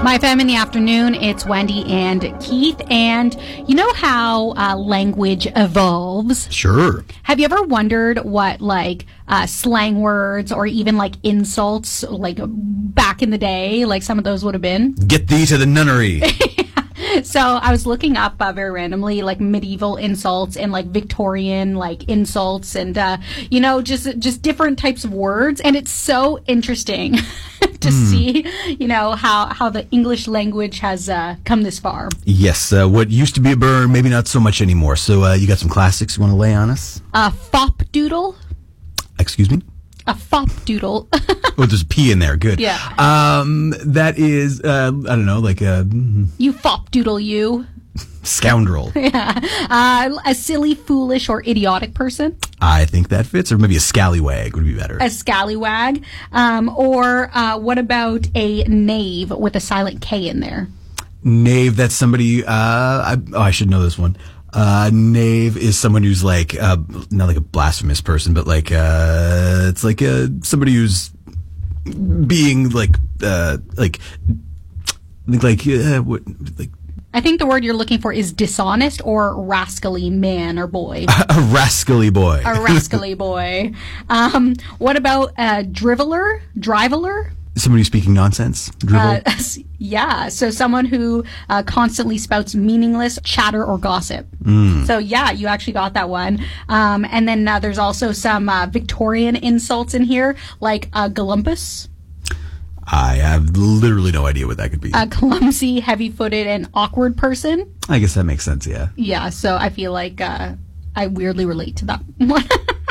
My FM in the afternoon, it's Wendy and Keith, and you know how language evolves? Sure. Have you ever wondered what, slang words or even, insults, back in the day, some of those would have been? Get thee to the nunnery. So I was looking up very randomly, medieval insults and Victorian insults and just different types of words, and it's so interesting to see how the English language has come this far. Yes, what used to be a burn, maybe not so much anymore. So you got some classics you want to lay on us? Fop doodle. Excuse me? A fop doodle. Oh, there's a P in there. Good. Yeah. That is, I don't know, You fop doodle you. Scoundrel. Yeah. A silly, foolish, or idiotic person. I think that fits. Or maybe a scallywag would be better. A scallywag. Or what about a knave with a silent K in there? Knave, that's somebody, I should know this one. Knave is someone who's not a blasphemous person, but it's somebody who's being I think the word you're looking for is dishonest or rascally man or boy. A rascally boy. A rascally boy. What about a driveler? Somebody who's speaking nonsense? Drivel? Yeah, so someone who constantly spouts meaningless chatter or gossip. So yeah, you actually got that one. And then there's also some Victorian insults in here, like glumpus. I have literally no idea what that could be. A clumsy, heavy-footed, and awkward person. I guess that makes sense, yeah. Yeah, so I feel like I weirdly relate to that one.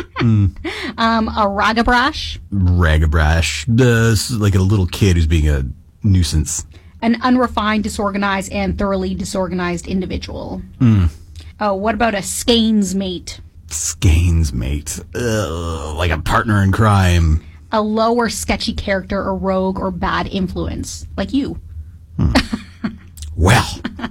A ragabrash. Ragabrash. Like a little kid who's being a nuisance. An unrefined, disorganized, and thoroughly disorganized individual. Oh, what about a skeins mate? Skeins mate. Ugh, like a partner in crime. A low or sketchy character or rogue or bad influence. Like you. Well...